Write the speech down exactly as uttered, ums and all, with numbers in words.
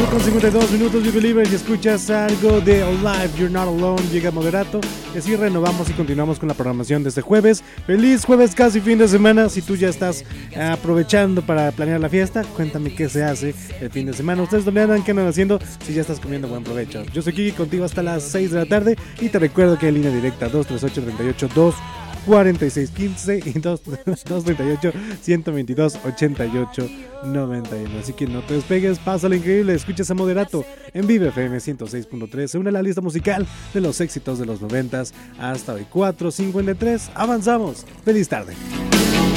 con cincuenta y dos minutos, Vive Libre. Si escuchas algo de Alive, You're Not Alone, llega Moderato. Y así renovamos y continuamos con la programación de este jueves. Feliz jueves, casi fin de semana. Si tú ya estás aprovechando para planear la fiesta, cuéntame qué se hace el fin de semana. ¿Ustedes dónde andan? ¿Qué andan haciendo? Si ya estás comiendo, buen provecho. Yo soy Kiki, contigo hasta las seis de la tarde. Y te recuerdo que hay línea directa dos tres ocho, tres ocho dos, cuatro seis uno cinco y dos tres ocho, uno dos dos, ocho ocho nueve uno. Así que no te despegues, pásalo increíble, escuchas a Moderato en Vive F M ciento seis punto tres. Se une a la lista musical de los éxitos de los noventas hasta hoy, cuatro cincuenta y tres. Avanzamos, feliz tarde.